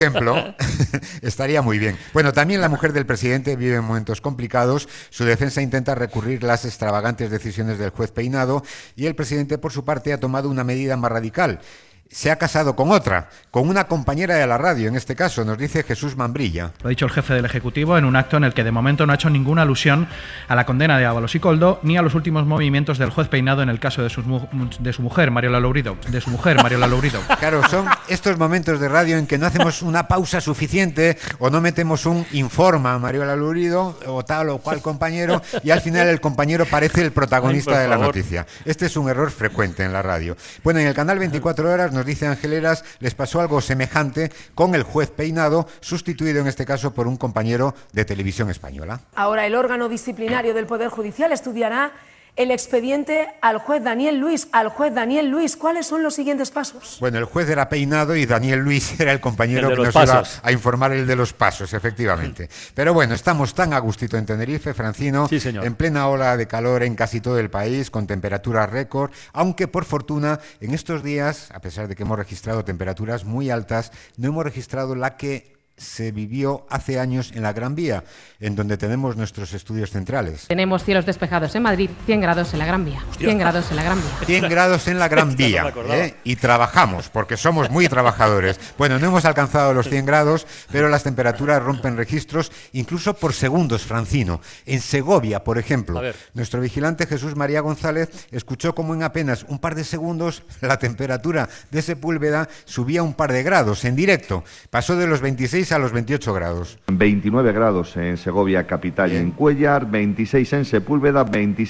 ejemplo, estaría muy bien. Bueno, también la mujer del presidente vive momentos complicados. Su defensa intenta recurrir las extravagantes decisiones del juez Peinado y el presidente, por su parte, ha tomado una medida más radical. Se ha casado con otra, con una compañera de la radio, en este caso, nos dice Jesús Mambrilla. Lo ha dicho el jefe del Ejecutivo en un acto en el que de momento no ha hecho ninguna alusión a la condena de Ábalos y Koldo ni a los últimos movimientos del juez Peinado en el caso de su mujer, Mariola Lourido. Claro, son estos momentos de radio en que no hacemos una pausa suficiente o no metemos un informa a Mariola Lourido o tal o cual compañero y al final el compañero parece el protagonista de la noticia. Este es un error frecuente en la radio. Bueno, en el canal 24 Horas nos dice Ángel Heras, les pasó algo semejante con el juez Peinado, sustituido en este caso por un compañero de Televisión Española. Ahora el órgano disciplinario del Poder Judicial estudiará el expediente al juez Daniel Luis. ¿Cuáles son los siguientes pasos? Bueno, el juez era Peinado y Daniel Luis era el compañero que nos iba a informar el de los pasos, efectivamente. Pero bueno, estamos tan a gustito en Tenerife, Francino, sí, señor, en plena ola de calor en casi todo el país, con temperaturas récord, aunque por fortuna en estos días, a pesar de que hemos registrado temperaturas muy altas, no hemos registrado la que se vivió hace años en la Gran Vía, en donde tenemos nuestros estudios centrales. Tenemos cielos despejados en Madrid, 100 grados en la Gran Vía. 100 grados en la Gran Vía. 100 grados en la Gran Vía. Y trabajamos, porque somos muy trabajadores. Bueno, no hemos alcanzado los 100 grados, pero las temperaturas rompen registros, incluso por segundos, Francino. En Segovia, por ejemplo, nuestro vigilante Jesús María González escuchó como en apenas un par de segundos la temperatura de Sepúlveda subía un par de grados en directo. Pasó de los 26 a los 28 grados. 29 grados en Segovia capital y en Cuéllar, 26 en Sepúlveda,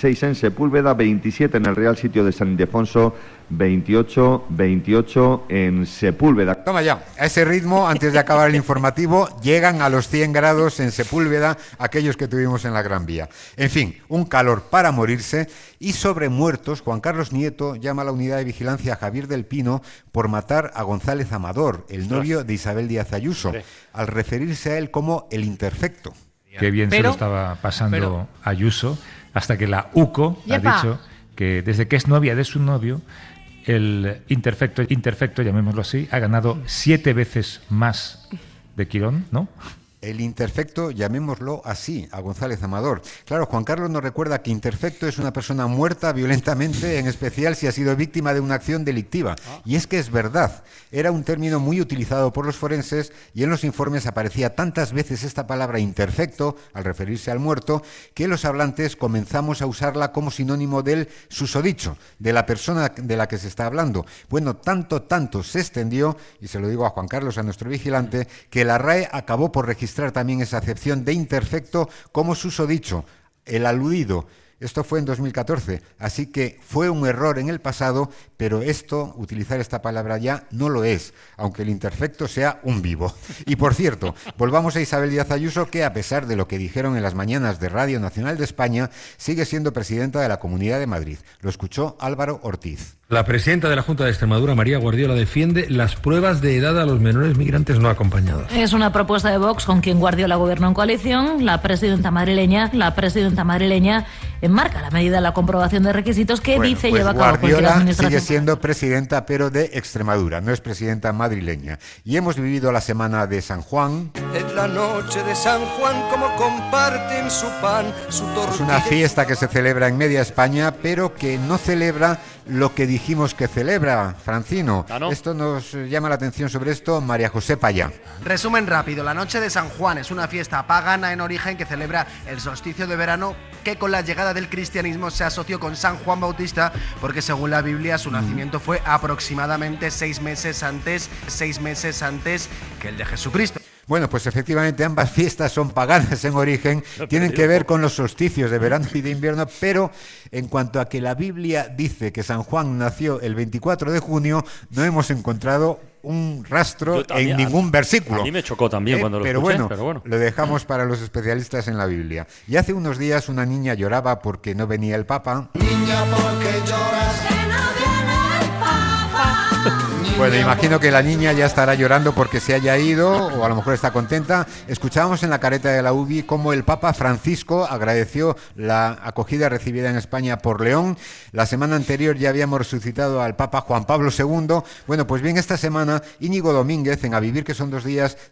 27 en el Real Sitio de San Ildefonso, 28 en Sepúlveda. Toma ya, a ese ritmo, antes de acabar el informativo, llegan a los 100 grados en Sepúlveda aquellos que tuvimos en la Gran Vía. En fin, un calor para morirse. Y sobre muertos, Juan Carlos Nieto llama a la unidad de vigilancia a Javier del Pino por matar a González Amador, el novio de Isabel Díaz Ayuso, al referirse a él como el imperfecto. Qué bien se lo estaba pasando Ayuso, hasta que la UCO ha dicho que desde que es novia de su novio, el imperfecto, llamémoslo así, ha ganado 7 veces más de Quirón, ¿no? El imperfecto, llamémoslo así, a González Amador. Claro, Juan Carlos nos recuerda que imperfecto es una persona muerta violentamente, en especial si ha sido víctima de una acción delictiva. Y es que es verdad, era un término muy utilizado por los forenses y en los informes aparecía tantas veces esta palabra imperfecto, al referirse al muerto, que los hablantes comenzamos a usarla como sinónimo del susodicho, de la persona de la que se está hablando. Bueno, tanto se extendió, y se lo digo a Juan Carlos, a nuestro vigilante, que la RAE acabó por registrar también esa acepción de imperfecto como susodicho, el aludido. Esto fue en 2014, así que fue un error en el pasado, pero utilizar esta palabra ya no lo es, aunque el imperfecto sea un vivo. Y por cierto, volvamos a Isabel Díaz Ayuso, que a pesar de lo que dijeron en las mañanas de Radio Nacional de España, sigue siendo presidenta de la Comunidad de Madrid. Lo escuchó Álvaro Ortiz. La presidenta de la Junta de Extremadura, María Guardiola, defiende las pruebas de edad a los menores migrantes no acompañados. Es una propuesta de Vox con quien Guardiola gobernó en coalición. La presidenta madrileña enmarca la medida de la comprobación de requisitos que dice lleva a cabo cualquier administración. Sigue siendo presidenta, pero de Extremadura, no es presidenta madrileña. Y hemos vivido la semana de San Juan. En la noche de San Juan, como comparten su pan, su tortilla. Es una fiesta que se celebra en media España, pero que no celebra lo que dijimos que celebra, Francino. Esto nos llama la atención sobre esto, María José Payá. Resumen rápido, la noche de San Juan es una fiesta pagana en origen que celebra el solsticio de verano, que con la llegada del cristianismo se asoció con San Juan Bautista, porque según la Biblia su nacimiento fue aproximadamente 6 meses antes que el de Jesucristo. Bueno, pues efectivamente ambas fiestas son paganas en origen, tienen que ver con los solsticios de verano y de invierno, pero en cuanto a que la Biblia dice que San Juan nació el 24 de junio, no hemos encontrado un rastro en ningún versículo. A mí me chocó también cuando lo escuché, pero bueno, lo dejamos para los especialistas en la Biblia. Y hace unos días una niña lloraba porque no venía el Papa. Niña, ¿por qué lloras? Que no viene el Papa. Bueno, imagino que la niña ya estará llorando porque se haya ido, o a lo mejor está contenta. Escuchábamos en la careta de la UBI cómo el Papa Francisco agradeció la acogida recibida en España por León. La semana anterior ya habíamos resucitado al Papa Juan Pablo II. Bueno, pues bien, esta semana Íñigo Domínguez, en A Vivir, que son 2 días,